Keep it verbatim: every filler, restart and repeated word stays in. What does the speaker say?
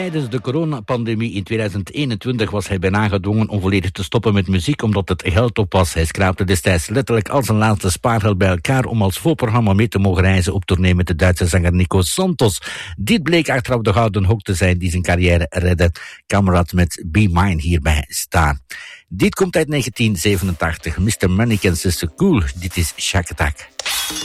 Tijdens de coronapandemie in tweeduizend eenentwintig was hij bijna gedwongen om volledig te stoppen met muziek omdat het geld op was. Hij schraapte destijds letterlijk al zijn laatste spaargeld bij elkaar om als voorprogramma mee te mogen reizen op tournee met de Duitse zanger Nico Santos. Dit bleek achteraf de gouden hoek te zijn die zijn carrière redde. Kamerad met Be Mine hierbij staan. Dit komt uit negentien zevenentachtig. mister Manic en Sister Cool. Dit is Shack Attack.